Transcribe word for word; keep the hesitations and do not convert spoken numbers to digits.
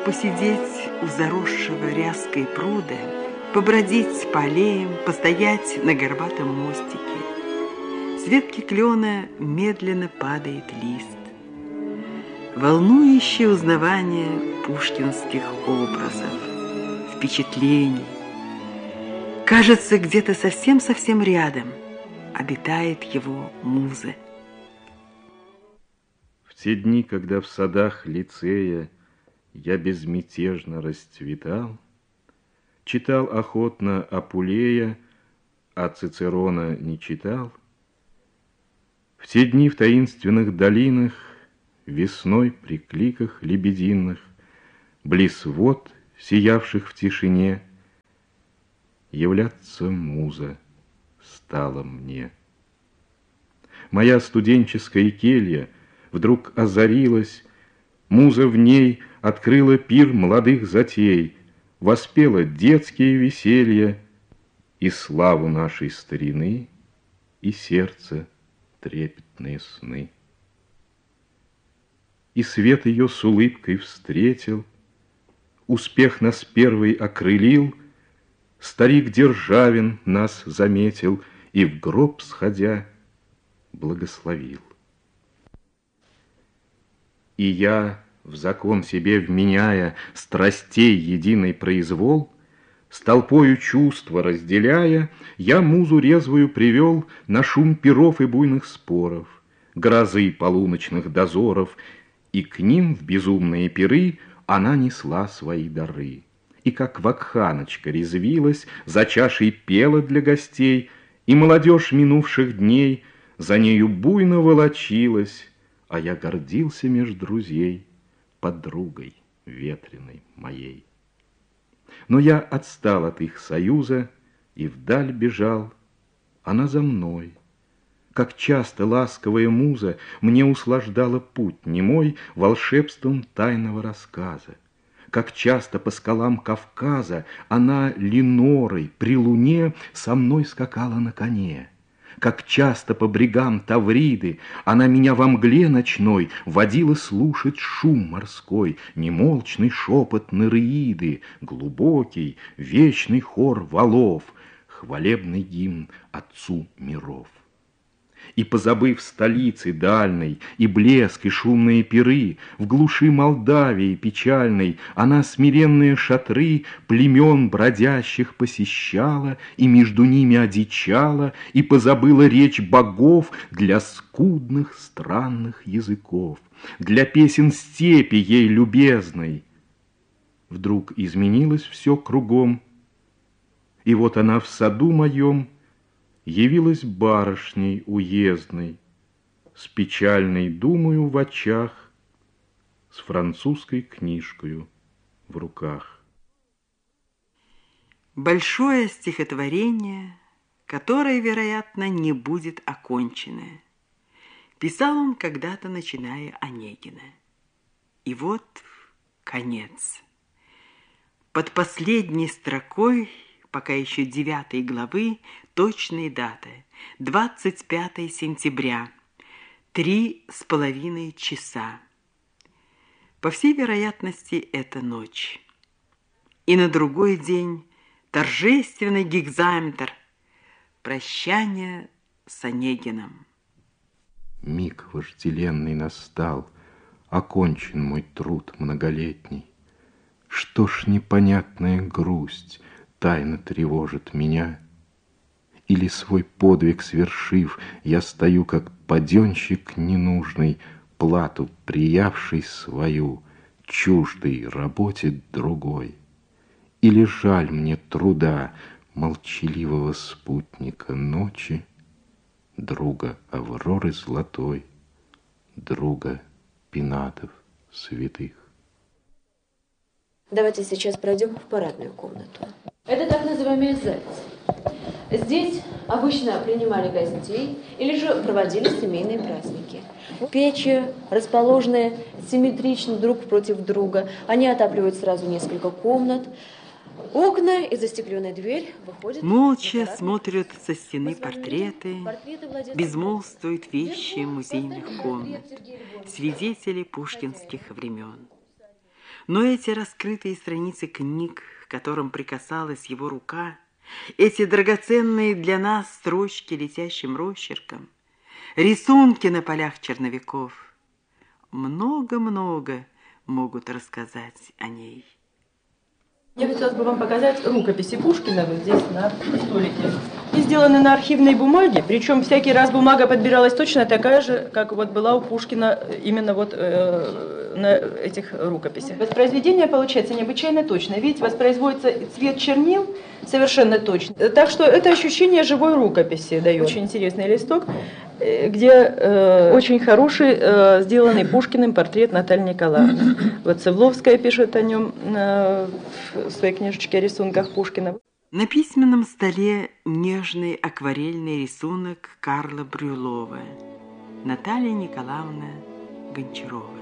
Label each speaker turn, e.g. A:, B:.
A: посидеть у заросшего ряской пруда, побродить по аллеям, постоять на горбатом мостике. С ветки клена медленно падает лист. Волнующее узнавание пушкинских образов, впечатлений. Кажется, где-то совсем-совсем рядом обитает его муза.
B: В те дни, когда в садах лицея я безмятежно расцветал, читал охотно Апулея, а Цицерона не читал, в те дни в таинственных долинах, весной при кликах лебединых, близ вод, сиявших в тишине, являться муза стала мне. Моя студенческая келья вдруг озарилась, муза в ней открыла пир молодых затей, воспела детские веселья и славу нашей старины, и сердце трепетные сны. И свет ее с улыбкой встретил, успех нас первый окрылил, старик Державин нас заметил и в гроб сходя благословил. И я, в закон себе вменяя страстей единый произвол, с толпою чувства разделяя, я музу резвую привел на шум пиров и буйных споров, грозы полуночных дозоров, и к ним в безумные пиры она несла свои дары. И как вакханочка резвилась, за чашей пела для гостей, и молодежь минувших дней за нею буйно волочилась, а я гордился меж друзей подругой ветреной моей. Но я отстал от их союза и вдаль бежал, она за мной. Как часто ласковая муза мне услаждала путь немой волшебством тайного рассказа. Как часто по скалам Кавказа она Ленорой при луне со мной скакала на коне. Как часто по брегам Тавриды она меня во мгле ночной водила слушать шум морской, немолчный шепот Нереиды, глубокий, вечный хор валов, хвалебный гимн Отцу миров. И, позабыв столицы дальной, и блеск, и шумные пиры, в глуши Молдавии печальной она смиренные шатры племен бродящих посещала, и между ними одичала, и позабыла речь богов для скудных странных языков, для песен степи ей любезной. Вдруг изменилось все кругом, и вот она в саду моем явилась барышней уездной, с печальной думою в очах, с французской книжкою в руках.
A: Большое стихотворение, которое, вероятно, не будет окончено. Писал он когда-то, начиная Онегина. И вот конец. Под последней строкой, пока еще девятой главы, точные даты. двадцать пятое сентября. Три с половиной часа. По всей вероятности, это ночь. И на другой день торжественный гекзаметр. Прощание с Онегиным.
B: Миг вожделенный настал, окончен мой труд многолетний. Что ж непонятная грусть тайно тревожит меня? Или свой подвиг свершив, я стою, как паденщик ненужный, плату приявший свою, чуждой работе другой? Или жаль мне труда молчаливого спутника ночи, друга Авроры золотой, друга пенатов святых?
C: Давайте сейчас пройдем в парадную комнату. Это так называемый зал. Здесь обычно принимали гостей или же проводили семейные праздники. Печи, расположенные симметрично друг против друга, они отапливают сразу несколько комнат. Окна и застекленная дверь выходят...
A: Молча смотрят со стены портреты, безмолвствуют вещи музейных комнат, свидетели пушкинских времен. Но эти раскрытые страницы книг, к которым прикасалась его рука, эти драгоценные для нас строчки летящим росчерком, рисунки на полях черновиков, много-много могут рассказать о ней.
D: Я хотела бы вам показать рукописи Пушкина вот здесь на столике. Они сделаны на архивной бумаге, причем всякий раз бумага подбиралась точно такая же, как вот была у Пушкина именно вот э, на этих рукописях. Воспроизведение получается необычайно точно. Видите, воспроизводится цвет чернил совершенно точно. Так что это ощущение живой рукописи дает. Очень интересный листок, где э, очень хороший э, сделанный Пушкиным портрет Натальи Николаевны. Вот Цевловская пишет о нем э, в своей книжечке о рисунках Пушкина.
A: На письменном столе нежный акварельный рисунок Карла Брюлова, Наталья Николаевна Гончарова.